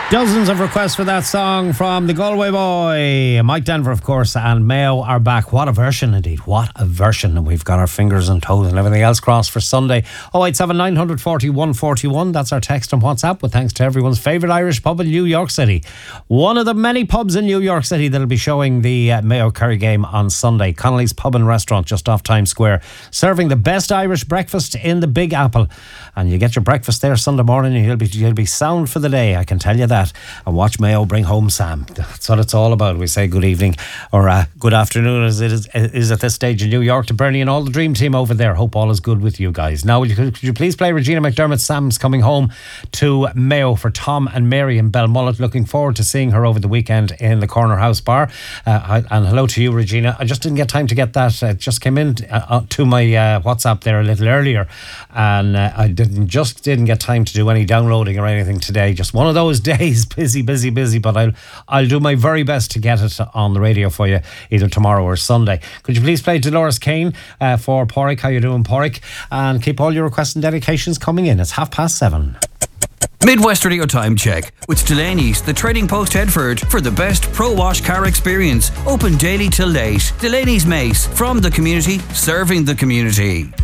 Dozens of requests for that song from the Galway boy, Mike Denver, of course, and Mayo are back. What a version indeed. What a version. And we've got our fingers and toes and everything else crossed for Sunday. 087 940 141. That's our text on WhatsApp, with thanks to everyone's favourite Irish pub in New York City. One of the many pubs in New York City that'll be showing the Mayo Kerry game on Sunday. Connolly's Pub and Restaurant, just off Times Square, serving the best Irish breakfast in the Big Apple. And you get your breakfast there Sunday morning and you'll be sound for the day, I can tell you that. And watch Mayo bring home Sam. That's what it's all about. We say good evening or good afternoon as it is at this stage in New York to Bernie and all the dream team over there. Hope all is good with you guys. Now, could you please play Regina McDermott? Sam's coming home to Mayo for Tom and Mary in Belmullet. Looking forward to seeing her over the weekend in the Corner House Bar. And hello to you, Regina. I just didn't get time to get that. It just came in to my WhatsApp there a little earlier, and I didn't get time to do any downloading or anything today. Just one of those days, busy, but I'll do my very best to get it on the radio for you either tomorrow or Sunday. Could you please play Dolores Kane for Porrick? How you doing, Porrick? And keep all your requests and dedications coming in. It's 7:30. Midwest Radio Time Check with Delaney's, the Trading Post Headford, for the best pro-wash car experience. Open daily till late. Delaney's Mace, from the community, serving the community.